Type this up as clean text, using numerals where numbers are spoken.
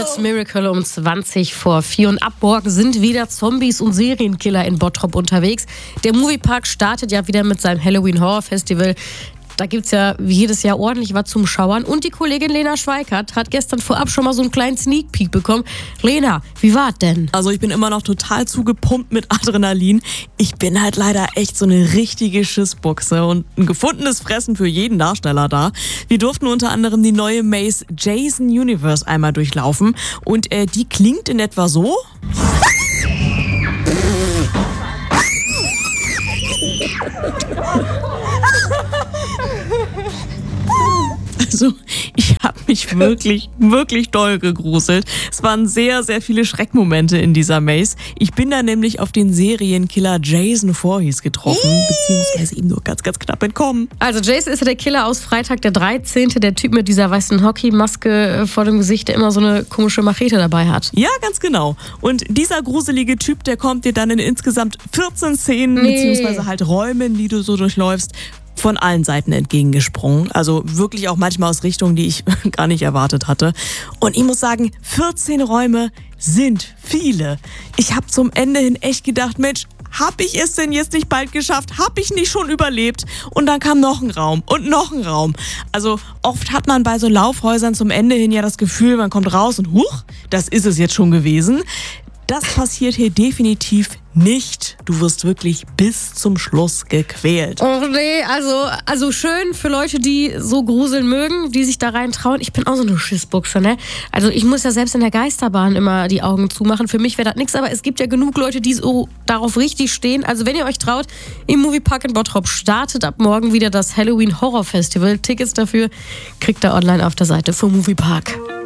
It's Miracle um 4:20. Und ab morgen sind wieder Zombies und Serienkiller in Bottrop unterwegs. Der Moviepark startet ja wieder mit seinem Halloween-Horror-Festival. Da gibt es ja wie jedes Jahr ordentlich was zum Schauern. Und die Kollegin Lena Schweikart hat gestern vorab schon mal so einen kleinen Sneak Peek bekommen. Lena, wie war's denn? Also ich bin immer noch total zugepumpt mit Adrenalin. Ich bin halt leider echt so eine richtige Schissbuchse und ein gefundenes Fressen für jeden Darsteller da. Wir durften unter anderem die neue Maze Jason Universe einmal durchlaufen. Und die klingt in etwa so. Also, ich habe mich wirklich, wirklich doll gegruselt. Es waren sehr, sehr viele Schreckmomente in dieser Maze. Ich bin da nämlich auf den Serienkiller Jason Voorhees getroffen, beziehungsweise ihm nur ganz, ganz knapp entkommen. Also Jason ist ja der Killer aus Freitag der 13., der Typ mit dieser weißen Hockeymaske vor dem Gesicht, der immer so eine komische Machete dabei hat. Ja, ganz genau. Und dieser gruselige Typ, der kommt dir dann in insgesamt 14 Szenen, beziehungsweise halt Räumen, die du so durchläufst, von allen Seiten entgegengesprungen. Also wirklich auch manchmal aus Richtungen, die ich gar nicht erwartet hatte. Und ich muss sagen, 14 Räume sind viele. Ich habe zum Ende hin echt gedacht, Mensch, hab ich es denn jetzt nicht bald geschafft? Hab ich nicht schon überlebt? Und dann kam noch ein Raum und noch ein Raum. Also oft hat man bei so Laufhäusern zum Ende hin ja das Gefühl, man kommt raus und huch, das ist es jetzt schon gewesen. Das passiert hier definitiv nicht. Du wirst wirklich bis zum Schluss gequält. Oh nee, also schön für Leute, die so gruseln mögen, die sich da rein trauen. Ich bin auch so eine Schissbuchse, ne? Also ich muss ja selbst in der Geisterbahn immer die Augen zumachen. Für mich wäre das nichts, aber es gibt ja genug Leute, die so darauf richtig stehen. Also wenn ihr euch traut, im Moviepark in Bottrop startet ab morgen wieder das Halloween Horror Festival. Tickets dafür kriegt ihr online auf der Seite vom Moviepark.